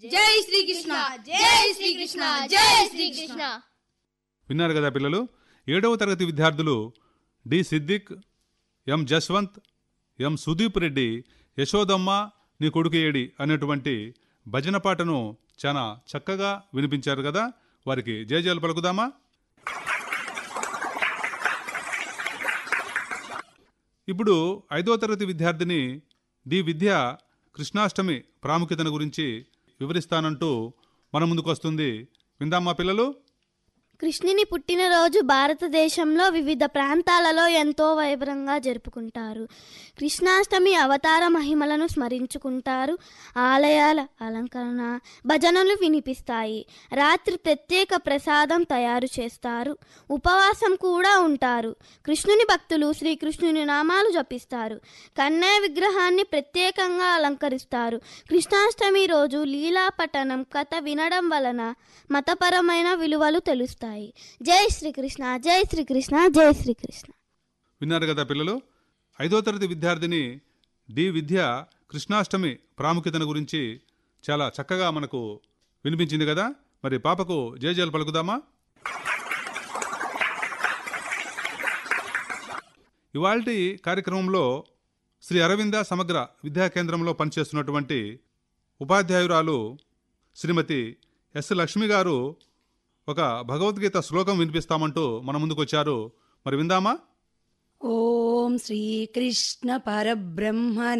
జై శ్రీకృష్ణ జై శ్రీకృష్ణ జై శ్రీకృష్ణ. విన్నారు కదా పిల్లలు. 7వ తరగతి విద్యార్థులు డి సిద్దిక్, ఎం జస్వంత్, ఎం సుదీప్ రెడ్డి యశోదమ్మ నీ కొడుకు ఏడి అనేటువంటి భజన పాటను చాలా చక్కగా వినిపించారు కదా. వారికి జయజయలు పలుకుదామా. ఇప్పుడు 5వ తరగతి విద్యార్థిని డి విద్య కృష్ణాష్టమి ప్రాముఖ్యతను గురించి వివరిస్తానంటూ మన ముందుకు వస్తుంది. విందామా పిల్లలు. కృష్ణుని పుట్టినరోజు భారతదేశంలో వివిధ ప్రాంతాలలో ఎంతో వైభవంగా జరుపుకుంటారు. కృష్ణాష్టమి అవతార మహిమలను స్మరించుకుంటారు. ఆలయాల అలంకరణ, భజనలు వినిపిస్తాయి. రాత్రి ప్రత్యేక ప్రసాదం తయారు చేస్తారు. ఉపవాసం కూడా ఉంటారు. కృష్ణుని భక్తులు శ్రీకృష్ణుని నామాలు జపిస్తారు. కన్నయ్య విగ్రహాన్ని ప్రత్యేకంగా అలంకరిస్తారు. కృష్ణాష్టమి రోజు లీలా పఠనం, కథ వినడం వలన మతపరమైన విలువలు తెలుస్తాయి. జై శ్రీకృష్ణ జై శ్రీకృష్ణ జై శ్రీకృష్ణ. విన్నారు కదా పిల్లలు. 5వ తరగతి విద్యార్థిని డి విద్య కృష్ణాష్టమి ప్రాముఖ్యతను గురించి చాలా చక్కగా మనకు వినిపించింది కదా. మరి పాపకు జయజయలు పలుకుదామా. ఇవాల్టి కార్యక్రమంలో శ్రీ అరవింద సమగ్ర విద్యా కేంద్రంలో పనిచేస్తున్నటువంటి ఉపాధ్యాయురాలు శ్రీమతి ఎస్ లక్ష్మి గారు ఒక భగవద్గీత శ్లోకం వినిపిస్తామంటూ మన ముందుకు వచ్చారు. మరి విందామా. ఓం శ్రీకృష్ణ పరబ్రహ్మ